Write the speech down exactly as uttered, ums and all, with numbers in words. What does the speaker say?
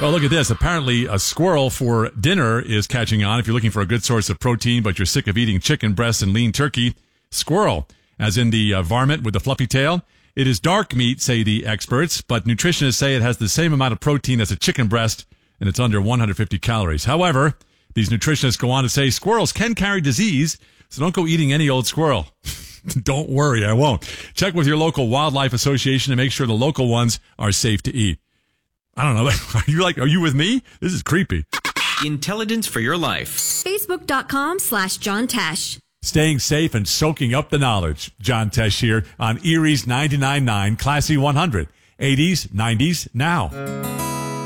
Well, look at this. Apparently, a squirrel for dinner is catching on. If you're looking for a good source of protein, but you're sick of eating chicken breasts and lean turkey, squirrel, as in the uh, varmint with the fluffy tail. It is dark meat, say the experts, but nutritionists say it has the same amount of protein as a chicken breast, and it's under one hundred fifty calories. However, these nutritionists go on to say squirrels can carry disease, so don't go eating any old squirrel. Don't worry, I won't. Check with your local wildlife association to make sure the local ones are safe to eat. I don't know. Are you like, are you with me? This is creepy. Intelligence for your life. Facebook.com slash John Tesh. Staying safe and soaking up the knowledge. John Tesh here on Erie's ninety-nine point nine Classy one hundred. eighties, nineties, now.